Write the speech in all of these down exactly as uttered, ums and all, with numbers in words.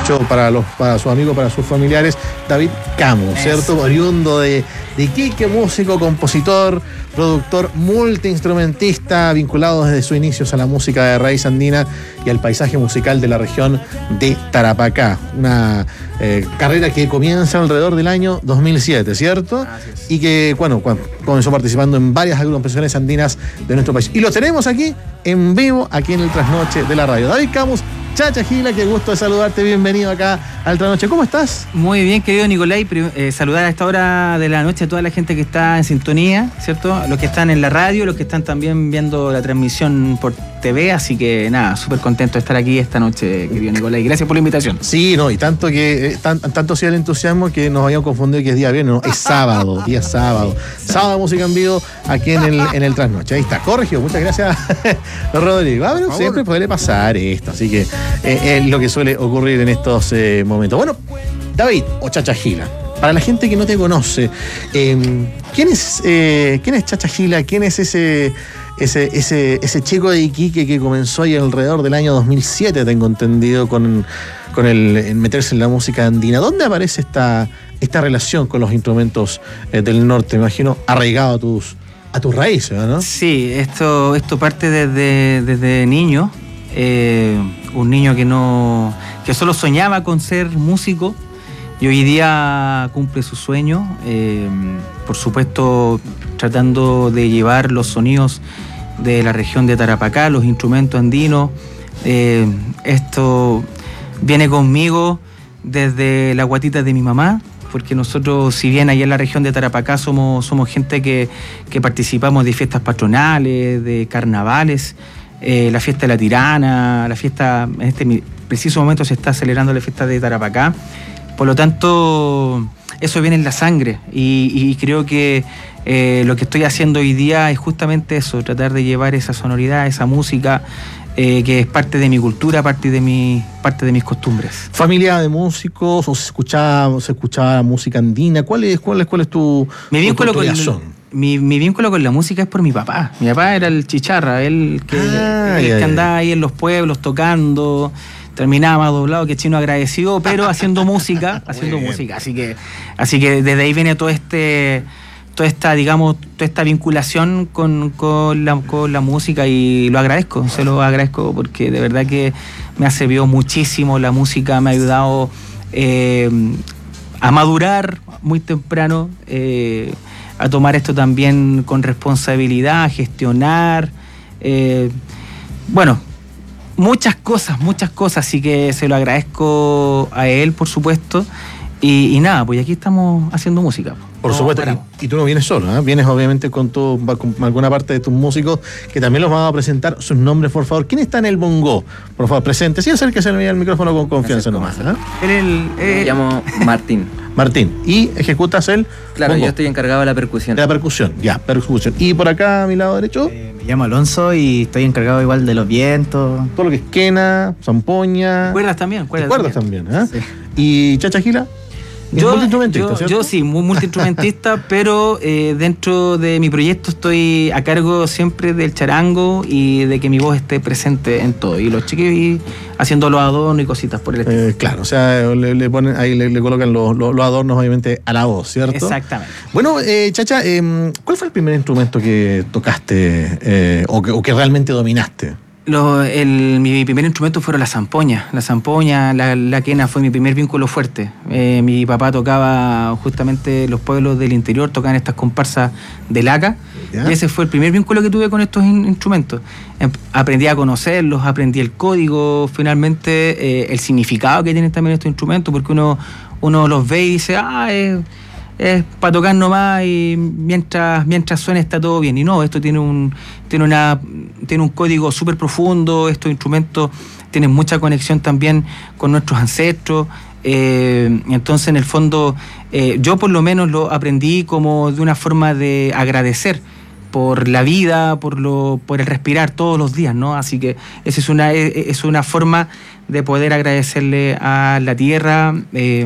dicho, para los para sus amigos, para sus familiares, David Camus, ¿cierto? Oriundo de, de Iquique, músico, compositor, productor, multiinstrumentista, vinculado desde sus inicios a la música de raíz andina y al paisaje musical de la región de Tarapacá. Una eh, carrera que comienza alrededor del año dos mil siete, ¿cierto? Y que, bueno, comenzó participando en varias agrupaciones andinas de nuestro país. Y lo tenemos aquí, en vivo, aquí en el Trasnoche de la radio. David Camus, Chacha Gila, qué gusto de saludarte, bienvenido acá al Trasnoche. ¿Cómo estás? Muy bien, querido Nicolai, eh, saludar a esta hora de la noche a toda la gente que está en sintonía, ¿cierto? Los que están en la radio, los que están también viendo la transmisión por T V, así que nada, súper contento de estar aquí esta noche, querido Nicolai. Gracias por la invitación. Sí, no, y tanto que eh, tan, tanto sea el entusiasmo que nos habían confundido que es día viernes, no, es sábado, día sábado. Sábado música en vivo aquí en el, en el Trasnoche. Ahí está, corregido, muchas gracias, Rodrigo. Ah, pero siempre puede pasar esto, así que eh, es lo que suele ocurrir en estos eh, momentos. Bueno, David, o Chacha Gila, para la gente que no te conoce, eh, ¿quién es eh, quién es Chacha Gila? ¿Quién es ese, ese, ese, ese chico de Iquique que comenzó ahí alrededor del año dos mil siete, tengo entendido, con, con el, el meterse en la música andina? ¿Dónde aparece esta, esta relación con los instrumentos eh, del norte? Me imagino arraigado a tus, a tus raíces, ¿no? Sí, esto, esto parte desde, desde niño. Eh, un niño que no que solo soñaba con ser músico y hoy día cumple su sueño, eh, por supuesto tratando de llevar los sonidos de la región de Tarapacá, los instrumentos andinos. Eh, esto viene conmigo desde la guatita de mi mamá, porque nosotros, si bien allá en la región de Tarapacá somos, somos gente que, que participamos de fiestas patronales, de carnavales, Eh, la fiesta de la Tirana, la fiesta, en este preciso momento se está celebrando la fiesta de Tarapacá, por lo tanto eso viene en la sangre y, y creo que eh, lo que estoy haciendo hoy día es justamente eso, tratar de llevar esa sonoridad, esa música eh, que es parte de mi cultura, parte de mi, parte de mis costumbres. ¿Familia de músicos o se escuchaba, se escuchaba música andina? ¿Cuál es, cuál es, cuál es tu, Me vínculo tu, tu con Mi, mi vínculo con la música es por mi papá. Mi papá era el chicharra, él que, ah, el yeah, que yeah. andaba ahí en los pueblos tocando, terminaba más doblado que chino agradecido, pero haciendo música, haciendo Bien. música. Así que, así que desde ahí viene todo este, toda esta, digamos, toda esta vinculación con, con, la, con la música y lo agradezco, se lo agradezco porque de verdad que me ha servido muchísimo la música, me ha ayudado eh, a madurar muy temprano. Eh, a tomar esto también con responsabilidad, a gestionar, eh, bueno, muchas cosas, muchas cosas, así que se lo agradezco a él, por supuesto, y, y nada, pues aquí estamos haciendo música. Por no, supuesto, y, y tú no vienes solo, ¿eh? Vienes obviamente con, tu, con alguna parte de tus músicos que también los vamos a presentar sus nombres, por favor. ¿Quién está en el bongo? Por favor, presente. Sí, acérquese al micrófono con confianza nomás. ¿eh? El, eh, Me llamo Martín. Martín, ¿y ejecutas el Claro, bongo? yo estoy encargado de la percusión. De la percusión, ya, percusión. Y por acá, a mi lado derecho, Eh, me llamo Alonso y estoy encargado igual de los vientos. todo lo que es quena, zampoña. cuerdas también, cuerdas, Cuerdas también, ¿eh? Sí. ¿Y Chacha Gila? Yo, multiinstrumentista, yo, ¿cierto? yo sí, muy multiinstrumentista, pero eh, dentro de mi proyecto estoy a cargo siempre del charango y de que mi voz esté presente en todo. Y los chiquillos haciendo los adornos y cositas por el estilo. Eh, claro, o sea, le, le ponen ahí le, le colocan los, los, los adornos obviamente a la voz, ¿cierto? Exactamente. Bueno, eh, Chacha, eh, ¿cuál fue el primer instrumento que tocaste eh, o, que, o que realmente dominaste? Lo, el, mi primer instrumento fueron las zampoñas. La zampoña, la, la quena fue mi primer vínculo fuerte. Eh, mi papá tocaba justamente los pueblos del interior, tocaban estas comparsas de laca. ¿Ya? Y ese fue el primer vínculo que tuve con estos in, instrumentos. Eh, aprendí a conocerlos, aprendí el código, finalmente eh, el significado que tienen también estos instrumentos, porque uno, uno los ve y dice, ah, es... es para tocar nomás y mientras, mientras suene está todo bien. Y no, esto tiene un, tiene una, tiene un código súper profundo, estos instrumentos tienen mucha conexión también con nuestros ancestros. Eh, entonces, en el fondo, eh, yo por lo menos lo aprendí como de una forma de agradecer por la vida, por lo, por el respirar todos los días, ¿no? Así que esa es una, es una forma de poder agradecerle a la tierra. Eh,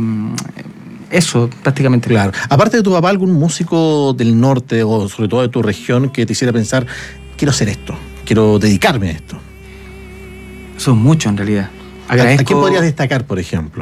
Eso, prácticamente. Claro. Aparte de tu papá, ¿algún músico del norte o sobre todo de tu región que te hiciera pensar, quiero hacer esto, quiero dedicarme a esto? Son muchos en realidad. Agradezco... ¿A quién podrías destacar, por ejemplo?